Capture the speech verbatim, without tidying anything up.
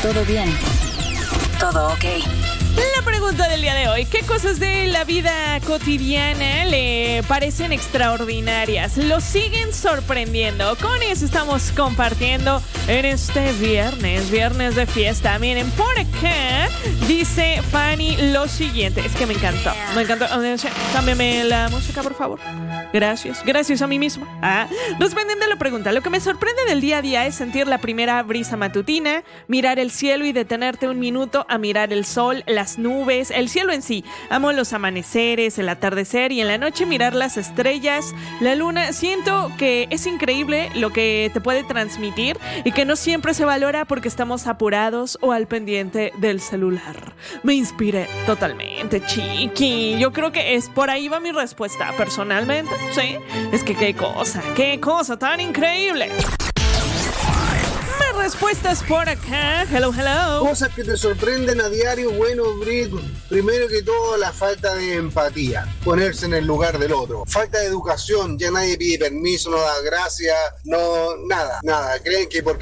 todo bien. Todo ok. La pregunta del día de hoy: ¿qué cosas de la vida cotidiana le parecen extraordinarias? ¿Lo siguen sorprendiendo? Con eso estamos compartiendo en este viernes, viernes de fiesta. Miren, por acá dice Fanny lo siguiente. Es que me encantó, me encantó. Cámbiame la música, por favor. Gracias, gracias a mí mismo. Ah, respondiendo a la pregunta, lo que me sorprende del día a día es sentir la primera brisa matutina, mirar el cielo y detenerte un minuto a mirar el sol, las nubes, el cielo en sí. Amo los amaneceres, el atardecer y en la noche mirar las estrellas, la luna. Siento que es increíble lo que te puede transmitir y que no siempre se valora porque estamos apurados o al pendiente del celular. Me inspiré totalmente, chiqui. Yo creo que es por ahí va mi respuesta personalmente. Sí, es que qué cosa, qué cosa tan increíble. Mis respuestas por acá. Hello, hello. Cosas que te sorprenden a diario. Bueno, Brit, primero que todo, la falta de empatía, ponerse en el lugar del otro. Falta de educación, ya nadie pide permiso, no da gracias, no, nada, nada. Creen que porque